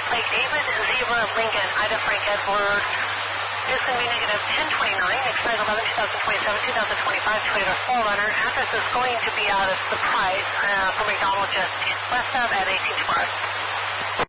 Lake David, Zebra, Lincoln, Ida, Frank, Edward. It's going to be negative 1029, expect 11, 2027, 2025 Toyota 4Runner. Address is going to be out of Surprise for McDonald just west of at 18 Forest.